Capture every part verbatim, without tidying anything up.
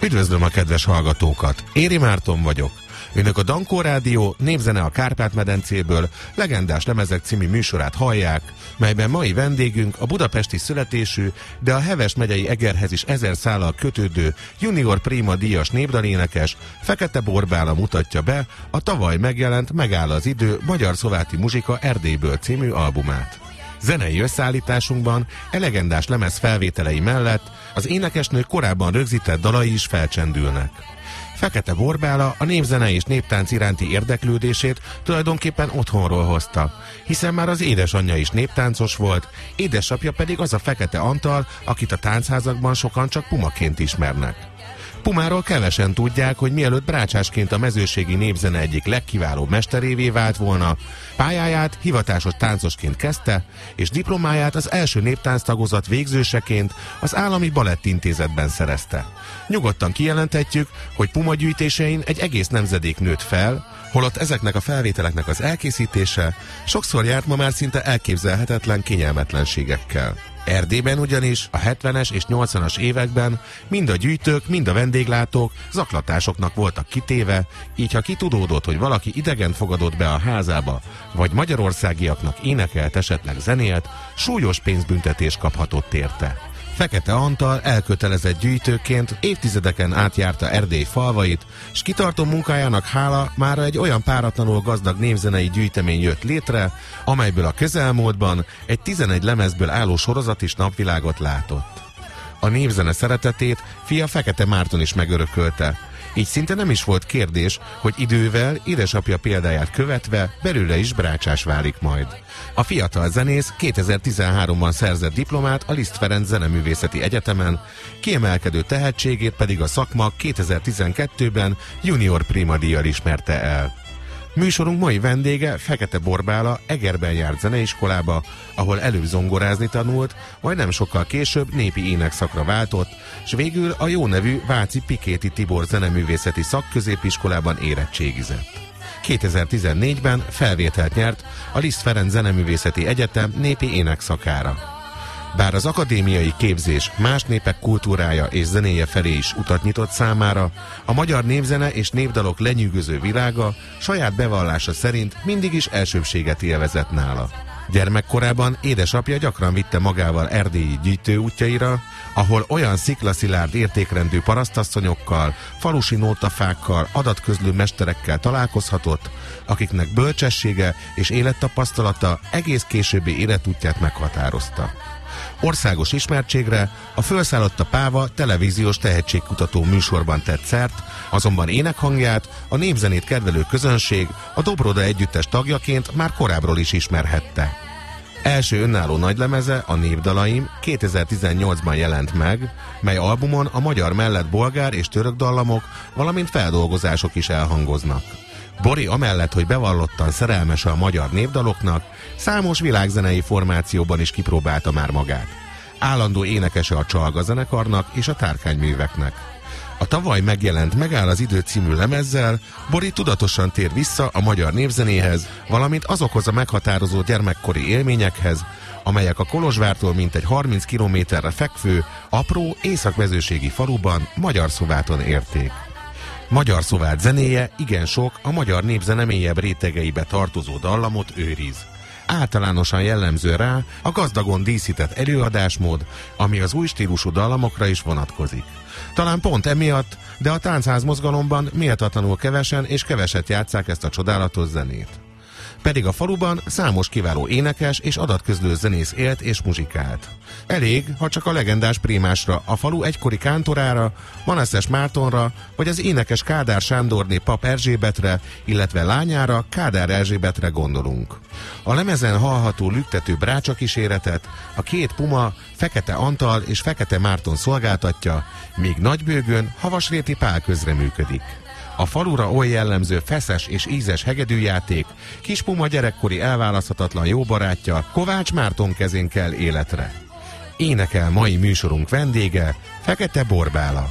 Üdvözlöm a kedves hallgatókat! Éri Márton vagyok. Önök a Dankó Rádió Népzene a Kárpát-medencéből legendás lemezek című műsorát hallják, melyben mai vendégünk a budapesti születésű, de a Heves megyei Egerhez is ezer szállal kötődő Junior Prima díjas népdalénekes Fekete Borbála mutatja be a tavaly megjelent Megáll az idő magyar-szlováki muzsika Erdélyből című albumát. Zenei összeállításunkban e legendás lemez felvételei mellett az énekesnő korábban rögzített dalai is felcsendülnek. Fekete Borbála a népzene és néptánc iránti érdeklődését tulajdonképpen otthonról hozta, hiszen már az édesanyja is néptáncos volt, édesapja pedig az a Fekete Antal, akit a táncházakban sokan csak Pumaként ismernek. Pumáról kevesen tudják, hogy mielőtt brácsásként a mezőségi népzene egyik legkiválóbb mesterévé vált volna, pályáját hivatásos táncosként kezdte, és diplomáját az első néptánctagozat végzőseként az Állami Balettintézetben szerezte. Nyugodtan kijelenthetjük, hogy Puma gyűjtésein egy egész nemzedék nőtt fel, holott ezeknek a felvételeknek az elkészítése sokszor járt ma már szinte elképzelhetetlen kényelmetlenségekkel. Erdélyben ugyanis a hetvenes és nyolcvanas években mind a gyűjtők, mind a vendéglátók zaklatásoknak voltak kitéve, így ha kitudódott, hogy valaki idegen fogadott be a házába, vagy magyarországiaknak énekelt, esetleg zenélt, súlyos pénzbüntetést kaphatott érte. Fekete Antal elkötelezett gyűjtőként évtizedeken átjárta Erdély falvait, s kitartó munkájának hála mára egy olyan páratlanul gazdag népzenei gyűjtemény jött létre, amelyből a közelmúltban egy tizenegy lemezből álló sorozat is napvilágot látott. A népzene szeretetét fia Fekete Márton is megörökölte, így szinte nem is volt kérdés, hogy idővel édesapja példáját követve belőle is brácsás válik majd. A fiatal zenész kétezer-tizenháromban szerzett diplomát a Liszt Ferenc Zeneművészeti Egyetemen, kiemelkedő tehetségét pedig a szakma kétezer-tizenkettőben Junior Prima díjjal ismerte el. Műsorunk mai vendége Fekete Borbála Egerben járt zeneiskolába, ahol előbb zongorázni tanult, majd nem sokkal később népi énekszakra váltott, s végül a jó nevű Váci Pikéti Tibor Zeneművészeti Szakközépiskolában érettségizett. kétezer-tizennégyben felvételt nyert a Liszt Ferenc Zeneművészeti Egyetem népi énekszakára. Bár az akadémiai képzés más népek kultúrája és zenéje felé is utat nyitott számára, a magyar népzene és népdalok lenyűgöző világa saját bevallása szerint mindig is elsőbséget élvezett nála. Gyermekkorában édesapja gyakran vitte magával erdélyi gyűjtőútjaira, ahol olyan sziklaszilárd értékrendű parasztasszonyokkal, falusi nótafákkal, adatközlő mesterekkel találkozhatott, akiknek bölcsessége és élettapasztalata egész későbbi életútját meghatározta. Országos ismertségre a Fölszállott a Páva televíziós tehetségkutató műsorban tett szert, azonban énekhangját a népzenét kedvelő közönség a Dobroda együttes tagjaként már korábbról is ismerhette. Első önálló nagylemeze, a Népdalaim kétezer-tizennyolcban jelent meg, mely albumon a magyar mellett bolgár és török dallamok, valamint feldolgozások is elhangoznak. Bori amellett, hogy bevallottan szerelmes a magyar népdaloknak, számos világzenei formációban is kipróbálta már magát. Állandó énekese a Csalga zenekarnak és a Tárkányműveknek. A tavaly megjelent Megáll az idő című lemezzel Bori tudatosan tér vissza a magyar népzenéhez, valamint azokhoz a meghatározó gyermekkori élményekhez, amelyek a Kolozsvártól mintegy harminc kilométerre fekvő, apró északmezőségi faluban Magyar-Szováton érték. Magyar-szovát zenéje igen sok a magyar népzene mélyebb rétegeibe tartozó dallamot őriz. Általánosan jellemző rá a gazdagon díszített előadásmód, ami az új stílusú dallamokra is vonatkozik. Talán pont emiatt, de a táncház mozgalomban méltatlanul kevesen és keveset játsszák ezt a csodálatos zenét. Pedig a faluban számos kiváló énekes és adatközlő zenész élt és muzsikált. Elég, ha csak a legendás Prímásra, a falu egykori kántorára, Manaszes Mártonra, vagy az énekes Kádár Sándorné pap Erzsébetre, illetve lányára, Kádár Erzsébetre gondolunk. A lemezen hallható lüktető brácsakíséretet a két Puma, Fekete Antal és Fekete Márton szolgáltatja, míg Nagybőgön Havasréti Pál közreműködik. A falura oly jellemző feszes és ízes hegedűjáték Kis Puma gyerekkori elválaszthatatlan jó barátja Kovács Márton kezén kell életre. Énekel mai műsorunk vendége, Fekete Borbála.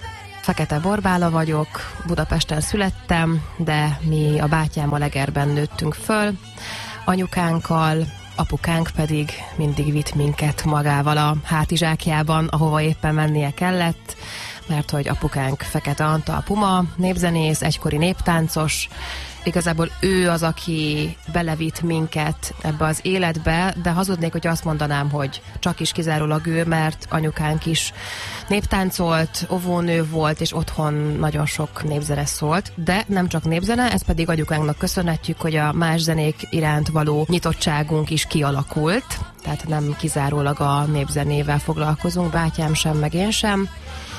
Fekete Borbála vagyok, Budapesten születtem, de mi a bátyámmal Egerben nőttünk föl. Anyukánkkal, apukánk pedig mindig vitt minket magával a hátizsákjában, ahova éppen mennie kellett. mert hogy apukánk Fekete Antal Puma, népzenész, egykori néptáncos. Igazából ő az, aki belevitt minket ebbe az életbe, de hazudnék, hogy azt mondanám, hogy csak is kizárólag ő, mert anyukánk is néptáncolt, óvónő volt, és otthon nagyon sok népzene szólt, de nem csak népzene, ez pedig anyukánknak köszönhetjük, hogy a más zenék iránt való nyitottságunk is kialakult, tehát nem kizárólag a népzenével foglalkozunk, bátyám sem, meg én sem.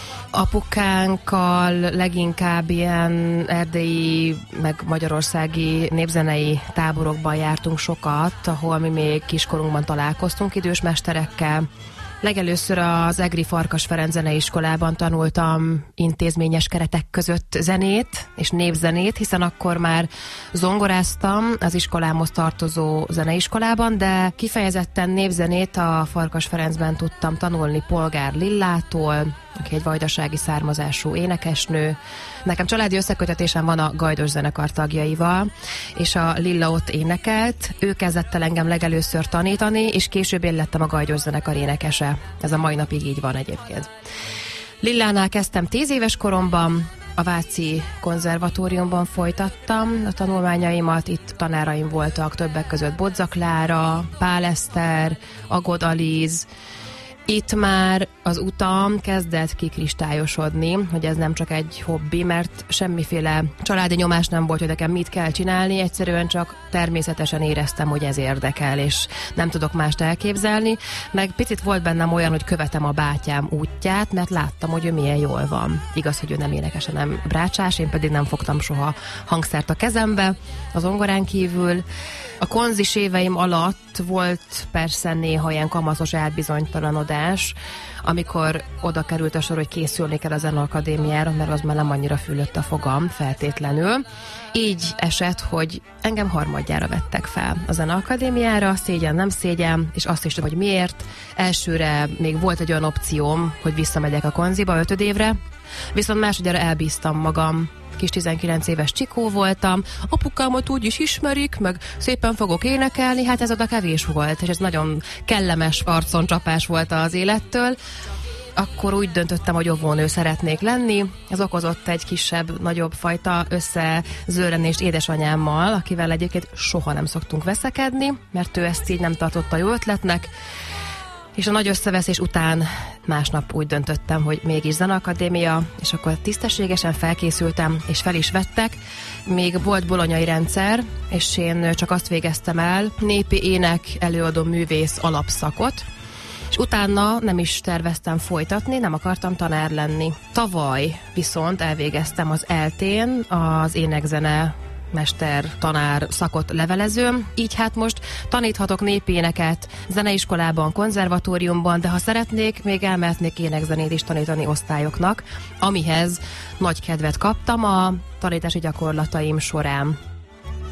Apukánkkal leginkább ilyen erdélyi, meg magyarországi népzenei táborokban jártunk sokat, ahol mi még kiskorunkban találkoztunk idős mesterekkel. Legelőször az Egri Farkas Ferenc Zeneiskolában tanultam intézményes keretek között zenét és népzenét, hiszen akkor már zongoráztam az iskolámhoz tartozó zeneiskolában, de kifejezetten népzenét a Farkas Ferencben tudtam tanulni Polgár Lillától, aki egy vajdasági származású énekesnő. Nekem családi összekötetésem van a Gajdos zenekar tagjaival, és a Lilla ott énekelt. Ő kezdett el engem legelőször tanítani, és később én lettem a Gajdos zenekar énekese. Ez a mai napig így van egyébként. Lillánál kezdtem tíz éves koromban, a Váci Konzervatóriumban folytattam a tanulmányaimat, itt tanáraim voltak többek között Bodza Klára, Pál Eszter, Agod Alíz. Itt már az utam kezdett kikristályosodni, hogy ez nem csak egy hobbi, mert semmiféle családi nyomás nem volt, hogy nekem mit kell csinálni, egyszerűen csak természetesen éreztem, hogy ez érdekel, és nem tudok mást elképzelni, meg picit volt bennem olyan, hogy követem a bátyám útját, mert láttam, hogy ő milyen jól van. Igaz, hogy ő nem énekes, nem brácsás, én pedig nem fogtam soha hangszert a kezembe, az zongorán kívül. A konzis éveim alatt volt persze néha ilyen kamaszos elbizonytalanodás, amikor oda került a sor, hogy készülni kell a Zeneakadémiára, mert az már nem annyira fülött a fogam feltétlenül. Így esett, hogy engem harmadjára vettek fel a Zeneakadémiára, szégyen nem szégyen, és azt is tudom, hogy miért. Elsőre még volt egy olyan opcióm, hogy visszamegyek a konziba ötödévre, viszont másodjára elbíztam magam. Kis tizenkilenc éves csikó voltam, apukámat úgy is ismerik, meg szépen fogok énekelni, hát ez oda kevés volt, és ez nagyon kellemes arconcsapás volt az élettől. Akkor úgy döntöttem, hogy óvónő szeretnék lenni. Ez okozott egy kisebb, nagyobb fajta összezőrenést édesanyámmal, akivel egyébként soha nem szoktunk veszekedni, mert ő ezt így nem tartotta jó ötletnek. És a nagy összeveszés után másnap úgy döntöttem, hogy mégis Zeneakadémia, és akkor tisztességesen felkészültem, és fel is vettek. Még volt bolonyai rendszer, és én csak azt végeztem el, népi ének előadó művész alapszakot, és utána nem is terveztem folytatni, nem akartam tanár lenni. Tavaly viszont elvégeztem az eltén, az énekzene mester tanár szakot levelezőm, így hát most taníthatok népéneket zeneiskolában, konzervatóriumban, de ha szeretnék, még elmehetnék énekzenét is tanítani osztályoknak, amihez nagy kedvet kaptam a tanítási gyakorlataim során.